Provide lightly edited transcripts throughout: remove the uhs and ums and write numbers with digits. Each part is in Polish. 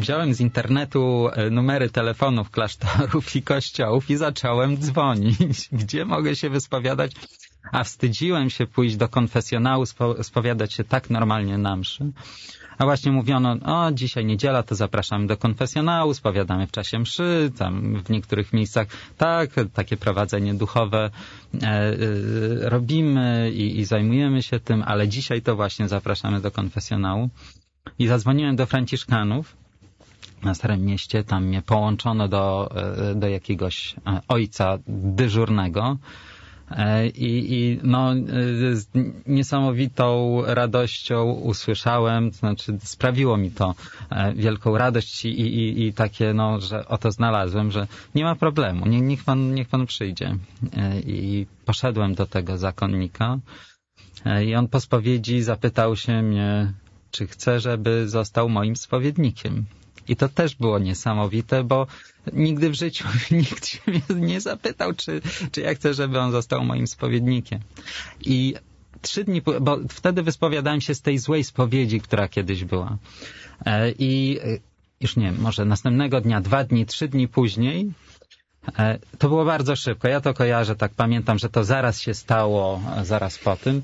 wziąłem z internetu numery telefonów klasztorów i kościołów i zacząłem dzwonić. Gdzie mogę się wyspowiadać? A wstydziłem się pójść do konfesjonału, spowiadać się tak normalnie na mszy. A właśnie mówiono, dzisiaj niedziela, to zapraszamy do konfesjonału, spowiadamy w czasie mszy, tam w niektórych miejscach tak, takie prowadzenie duchowe robimy i zajmujemy się tym, ale dzisiaj to właśnie zapraszamy do konfesjonału. I zadzwoniłem do franciszkanów na Starym Mieście, tam mnie połączono do jakiegoś ojca dyżurnego. Z niesamowitą radością usłyszałem, to znaczy sprawiło mi to wielką radość i takie, że oto znalazłem, że nie ma problemu, niech pan przyjdzie. I poszedłem do tego zakonnika i on po spowiedzi zapytał się mnie, czy chcę, żeby został moim spowiednikiem. I to też było niesamowite, bo nigdy w życiu nikt się mnie nie zapytał, czy ja chcę, żeby on został moim spowiednikiem. I 3 dni, bo wtedy wyspowiadałem się z tej złej spowiedzi, która kiedyś była. I już nie wiem, może następnego dnia, 2 dni, 3 dni później, to było bardzo szybko. Ja to kojarzę, tak pamiętam, że to zaraz się stało, zaraz po tym.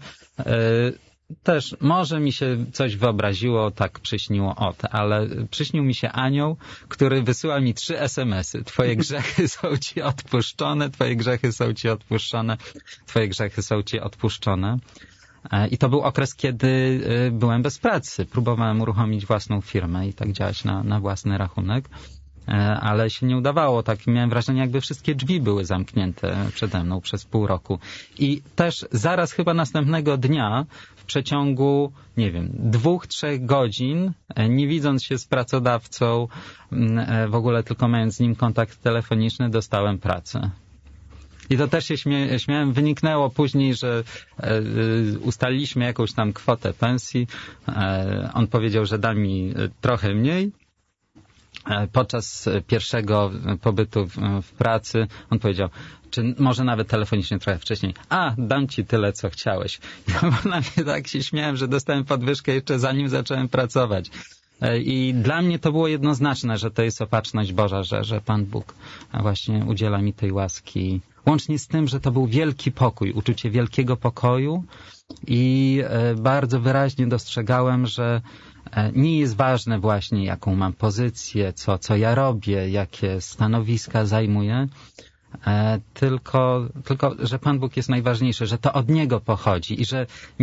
Też może mi się coś wyobraziło, tak przyśniło, ale przyśnił mi się anioł, który wysyła mi 3 SMS-y. Twoje grzechy są ci odpuszczone, twoje grzechy są ci odpuszczone, twoje grzechy są ci odpuszczone. I to był okres, kiedy byłem bez pracy. Próbowałem uruchomić własną firmę i tak działać na własny rachunek, ale się nie udawało. Tak miałem wrażenie, jakby wszystkie drzwi były zamknięte przede mną przez pół roku. I też zaraz chyba następnego dnia w przeciągu, 2-3 godzin, nie widząc się z pracodawcą, w ogóle tylko mając z nim kontakt telefoniczny, dostałem pracę. I to też się śmiałem, wyniknęło później, że ustaliliśmy jakąś tam kwotę pensji. On powiedział, że da mi trochę mniej. Podczas pierwszego pobytu w pracy on powiedział, czy może nawet telefonicznie trochę wcześniej, dam ci tyle, co chciałeś. Bo na mnie tak się śmiałem, że dostałem podwyżkę jeszcze zanim zacząłem pracować. I dla mnie to było jednoznaczne, że to jest opatrzność Boża, że Pan Bóg właśnie udziela mi tej łaski. Łącznie z tym, że to był wielki pokój, uczucie wielkiego pokoju i bardzo wyraźnie dostrzegałem, że nie jest ważne właśnie, jaką mam pozycję, co ja robię, jakie stanowiska zajmuję, tylko, że Pan Bóg jest najważniejszy, że to od Niego pochodzi i że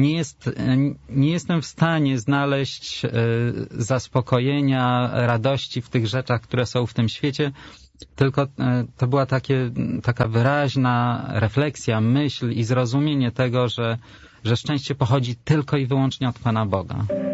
nie jestem w stanie znaleźć zaspokojenia, radości w tych rzeczach, które są w tym świecie, tylko to była taka wyraźna refleksja, myśl i zrozumienie tego, że szczęście pochodzi tylko i wyłącznie od Pana Boga.